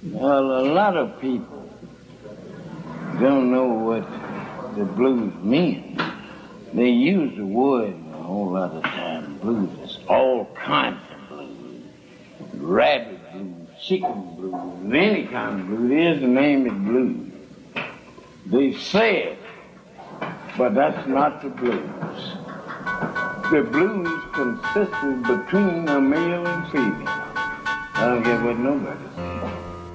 Well, a lot of people don't know what the blues mean. They use the word a whole lot of time. Blues is all kinds of blues. Rabbit blues, chicken blues, any kind of blues. There's the name is blues. They say it, but that's not the blues. The blues consisted between a male and female. I don't care what nobody says.